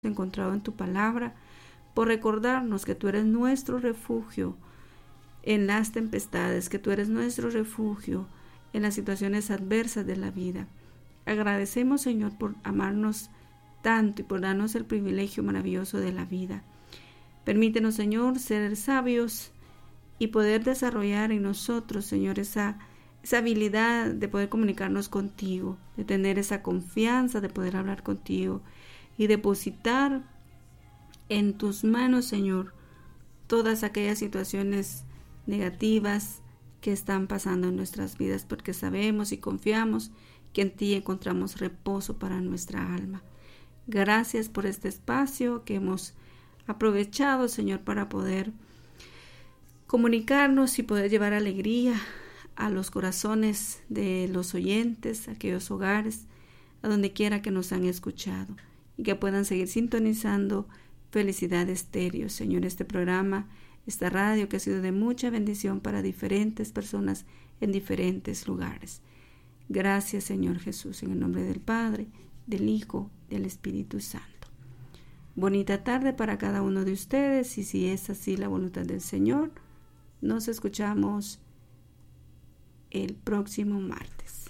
encontrado en tu palabra, por recordarnos que tú eres nuestro refugio en las tempestades, que tú eres nuestro refugio en las situaciones adversas de la vida. Agradecemos, Señor, por amarnos tanto y por darnos el privilegio maravilloso de la vida. Permítenos, Señor, ser sabios y poder desarrollar en nosotros, Señor, esa habilidad de poder comunicarnos contigo, de tener esa confianza, de poder hablar contigo y depositar en tus manos, Señor, todas aquellas situaciones negativas que están pasando en nuestras vidas, porque sabemos y confiamos que en ti encontramos reposo para nuestra alma. Gracias por este espacio que hemos aprovechado, Señor, para poder comunicarnos y poder llevar alegría a los corazones de los oyentes, a aquellos hogares, a donde quiera que nos han escuchado, y que puedan seguir sintonizando Felicidad Estéreo, Señor, este programa, esta radio que ha sido de mucha bendición para diferentes personas en diferentes lugares. Gracias, Señor Jesús, en el nombre del Padre, del Hijo, del Espíritu Santo. Bonita tarde para cada uno de ustedes, y si es así la voluntad del Señor, nos escuchamos el próximo martes.